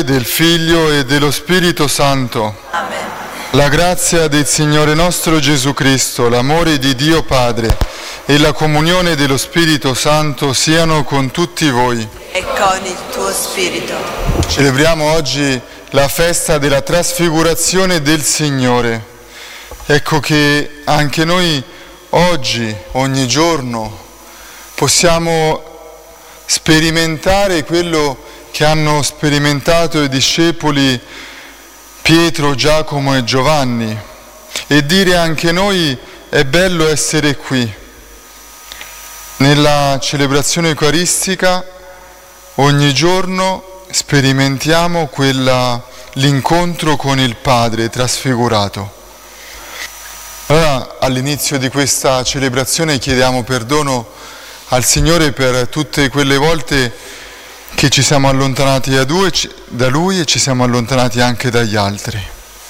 del Figlio e dello Spirito Santo. Amen. La grazia del Signore nostro Gesù Cristo, l'amore di Dio Padre e la comunione dello Spirito Santo siano con tutti voi. E con il tuo spirito. Celebriamo oggi la festa della trasfigurazione del Signore. Ecco che anche noi oggi, ogni giorno, possiamo sperimentare quello che hanno sperimentato i discepoli Pietro, Giacomo e Giovanni e dire anche noi: è bello essere qui. Nella celebrazione eucaristica ogni giorno sperimentiamo l'incontro con il Padre trasfigurato. Allora, all'inizio di questa celebrazione chiediamo perdono al Signore per tutte quelle volte che ci siamo allontanati da Lui e ci siamo allontanati anche dagli altri.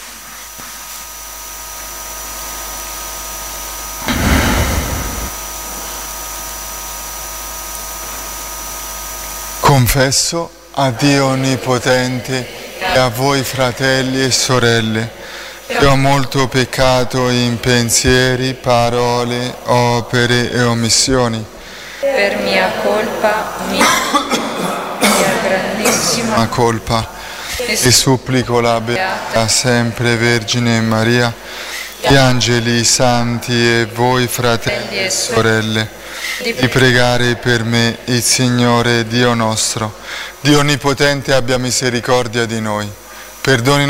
Confesso a Dio Onnipotente e a voi fratelli e sorelle che ho molto peccato in pensieri, parole, opere e omissioni. Per mia colpa, mia grandissima colpa, e supplico la Beata sempre Vergine Maria, gli angeli santi e voi fratelli e sorelle, di pregare per me il Signore Dio nostro. Dio Onnipotente abbia misericordia di noi, perdoni